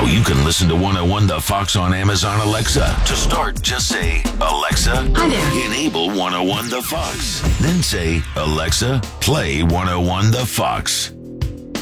you can listen to 101 The Fox on Amazon Alexa. To start, just say, Alexa, Hi there. enable 101 The Fox. Then say, Alexa, play 101 The Fox.